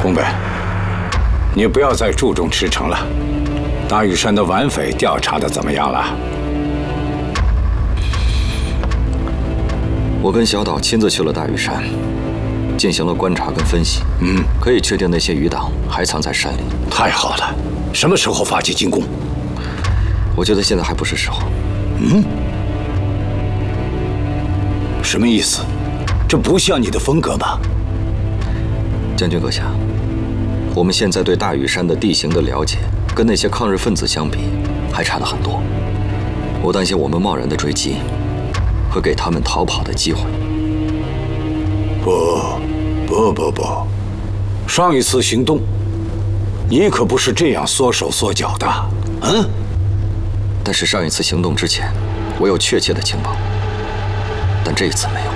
宫本，你不要再注重赤城了。大屿山的顽匪调查的怎么样了？ 我跟小岛亲自去了大屿山，进行了观察跟分析。可以确定那些余党还藏在山里。 太好了，什么时候发起进攻？ 我觉得现在还不是时候。 什么意思？这不像你的风格吧？ 将军阁下，我们现在对大屿山的地形的了解，跟那些抗日分子相比，还差得很多。我担心我们贸然的追击，会给他们逃跑的机会。 不，上一次行动，你可不是这样缩手缩脚的。 但是上一次行动之前，我有确切的情报，但这一次没有。